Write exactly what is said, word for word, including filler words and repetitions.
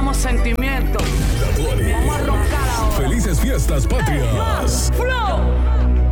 damos sentimiento. La Tuani. Vamos a roncar ahora. Felices fiestas patrias. Flow.